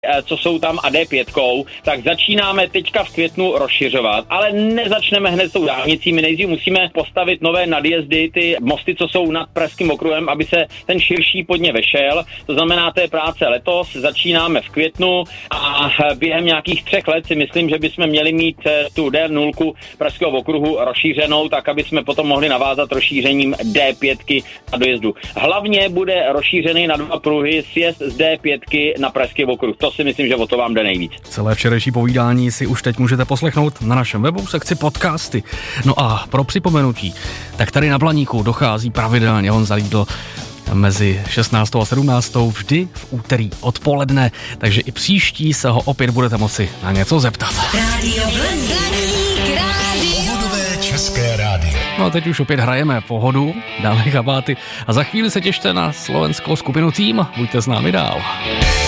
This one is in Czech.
co jsou tam a D5, tak začínáme teďka v květnu rozšiřovat, ale nezačneme hned s tou dálnicí, my nejdřív musíme postavit nové nadjezdy, ty mosty, co jsou nad Pražským okruhem, aby se ten širší pod ně vešel, to znamená, to je práce letos, začínáme v květnu a během nějakých 3 let si myslím, že bychom měli mít tu D0 Pražského okruhu rozšířenou, tak aby jsme potom mohli navázat rozšířením D5 na dojezdu. Hlavně bude rozšířený na 2 pruhy sjezd z D5 na Pražský okruh. To si myslím, že o to vám jde nejvíc. Celé včerejší povídání si už teď můžete poslechnout na našem webu sekci podcasty. No a pro připomenutí, tak tady na Blaníku dochází pravidelně Honza Lídl mezi 16. a 17. vždy v úterý odpoledne, takže i příští se ho opět budete moci na něco zeptat. Rádio Blaník, pohodové české rádio. No a teď už opět hrajeme Pohodu, dámy a pánové, a za chvíli se těšte na slovenskou skupinu Tým, buďte s námi dál.